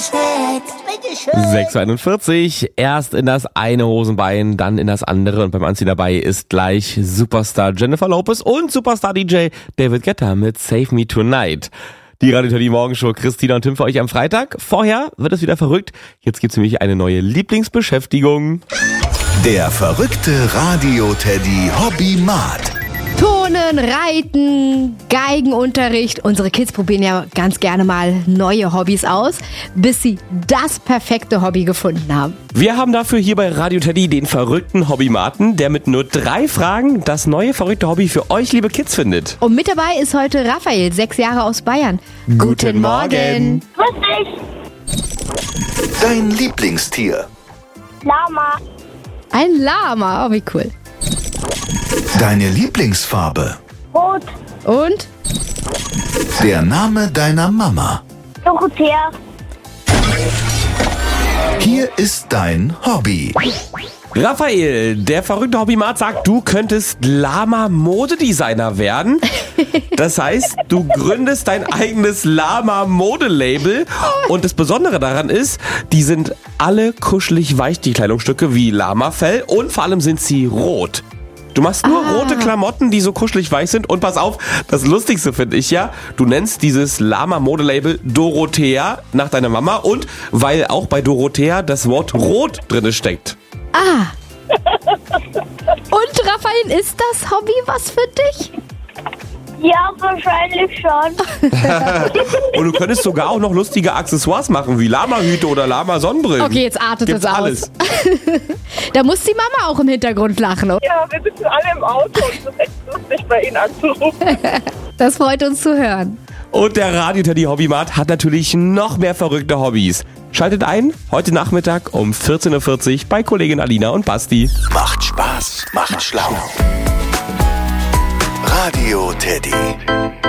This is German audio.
Respekt. Bitteschön. 6:41, erst in das eine Hosenbein, dann in das andere und beim Anziehen dabei ist gleich Superstar Jennifer Lopez und Superstar DJ David Guetta mit Save Me Tonight. Die Radio Teddy Morgenshow, Christina und Tim für euch am Freitag. Vorher wird es wieder verrückt. Jetzt gibt's nämlich eine neue Lieblingsbeschäftigung. Der verrückte Radio Teddy Hobbymat. Turnen, Reiten, Geigenunterricht. Unsere Kids probieren ja ganz gerne mal neue Hobbys aus, bis sie das perfekte Hobby gefunden haben. Wir haben dafür hier bei Radio Teddy den verrückten Hobbymaten, der mit nur 3 Fragen das neue verrückte Hobby für euch, liebe Kids, findet. Und mit dabei ist heute Raphael, 6 Jahre aus Bayern. Guten Morgen. Grüß dich. Dein Lieblingstier. Lama. Ein Lama, oh wie cool. Deine Lieblingsfarbe. Rot. Und? Der Name deiner Mama. Dorothea. Hier ist dein Hobby. Raphael, der verrückte Hobbymat sagt, du könntest Lama-Modedesigner werden. Das heißt, du gründest dein eigenes Lama-Modelabel. Und das Besondere daran ist, die sind alle kuschelig weich, die Kleidungsstücke wie Lamafell. Und vor allem sind sie rot. Du machst nur rote Klamotten, die so kuschelig weich sind. Und pass auf, das Lustigste finde ich ja, du nennst dieses Lama-Modelabel Dorothea nach deiner Mama. Und weil auch bei Dorothea das Wort rot drin steckt. Und Raphael, ist das Hobby was für dich? Ja, wahrscheinlich schon. Und du könntest sogar auch noch lustige Accessoires machen, wie Lama-Hüte oder Lama-Sonnenbrillen. Okay, jetzt artet Gibt's es aus. alles. Da muss die Mama auch im Hintergrund lachen. Oder? Ja, wir sitzen alle im Auto und es ist echt lustig, bei Ihnen anzurufen. Das freut uns zu hören. Und der Radio Teddy Hobbymat hat natürlich noch mehr verrückte Hobbys. Schaltet ein, heute Nachmittag um 14:40 Uhr bei Kollegin Alina und Basti. Macht Spaß, macht schlau. Radio Teddy.